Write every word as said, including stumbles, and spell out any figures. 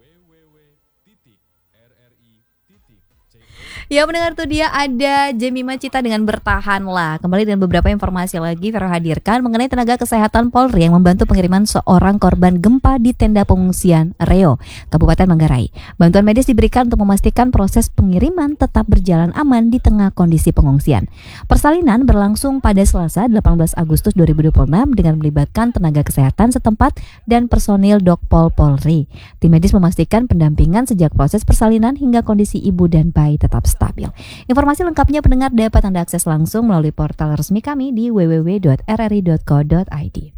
Ya mendengar tuh dia ada Jemima Cita dengan Bertahanlah. Kembali dengan beberapa informasi lagi Vero hadirkan mengenai tenaga kesehatan Polri yang membantu pengiriman seorang korban gempa di tenda pengungsian Reo, Kabupaten Manggarai. Bantuan medis diberikan untuk memastikan proses pengiriman tetap berjalan aman di tengah kondisi pengungsian. Persalinan berlangsung pada Selasa delapan belas Agustus dua ribu dua puluh enam dengan melibatkan tenaga kesehatan setempat dan personil Dokpol Polri. Tim medis memastikan pendampingan sejak proses persalinan hingga kondisi ibu dan bayi tetap stabil. Informasi lengkapnya pendengar dapat Anda akses langsung melalui portal resmi kami di w w w dot r r i dot co dot i d.